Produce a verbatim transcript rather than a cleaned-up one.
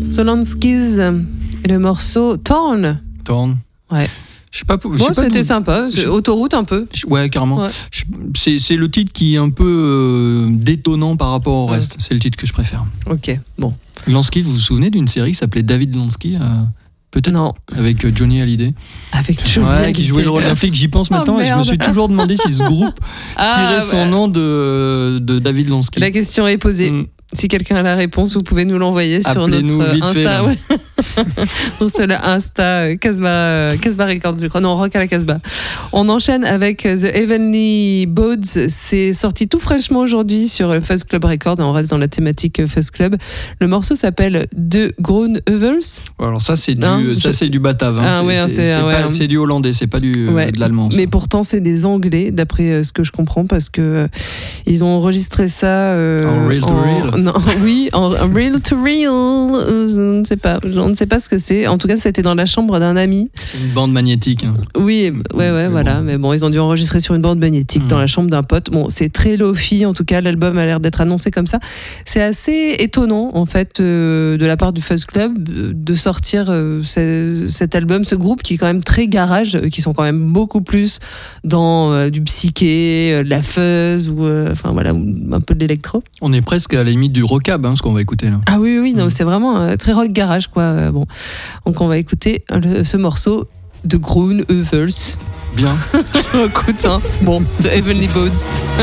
Solanskis et le morceau Torn. Torn. Ouais. Je sais pas. Je Bon, sais pas c'était d'où... sympa. C'est je... autoroute un peu. Ouais, carrément. Ouais. Je... C'est, c'est le titre qui est un peu euh, détonnant par rapport au reste. Ouais. C'est le titre que je préfère. Ok, bon. Lansky, vous vous souvenez d'une série qui s'appelait David Lansky euh, peut-être non. Avec euh, Johnny Hallyday. Avec Johnny ouais, Hallyday. Qui jouait le rôle d'un flic. J'y pense maintenant oh, et je me suis toujours demandé si ce groupe ah, tirait ouais. son nom de, de David Lansky. La question est posée. Mm. Si quelqu'un a la réponse, vous pouvez nous l'envoyer sur Appelez-nous notre Insta. Fait, ouais. Sur le Insta Casbah, Casbah Records, je crois. Non, Rock à la Casbah. On enchaîne avec The Heavenly Bodes. C'est sorti tout fraîchement aujourd'hui sur Fuzz Club Records. On reste dans la thématique Fuzz Club. Le morceau s'appelle De Groen Heuvels. Alors ça, c'est du, hein, ça, je... c'est du batave. Hein. Ah, c'est, ouais, c'est, c'est, c'est, ouais, pas, ouais. c'est du hollandais, c'est pas du, ouais. de l'allemand. Ça. Mais pourtant, c'est des anglais, d'après ce que je comprends, parce que euh, ils ont enregistré ça euh, en real to en... real. Non, oui, en real to real. Euh, je ne sais pas. Je ne sais pas ce que c'est. En tout cas, c'était dans la chambre d'un ami. C'est une bande magnétique. Hein. Oui, ouais, ouais, mais voilà. Bon. Mais bon, ils ont dû enregistrer sur une bande magnétique mmh. dans la chambre d'un pote. Bon, c'est très lo-fi. En tout cas, l'album a l'air d'être annoncé comme ça. C'est assez étonnant, en fait, euh, de la part du Fuzz Club, de sortir euh, ce, cet album, ce groupe qui est quand même très garage, euh, qui sont quand même beaucoup plus dans euh, du psyché, euh, de la fuzz ou, euh, enfin voilà, un peu de l'électro. On est presque à la limite du rockab, hein, ce qu'on va écouter là. Ah oui, oui, non, mmh. c'est vraiment euh, très rock garage, quoi. Euh, bon, donc on va écouter le, ce morceau de Groen Heuvels. Bien. Écoute, hein. Bon, The Heavenly Bodes.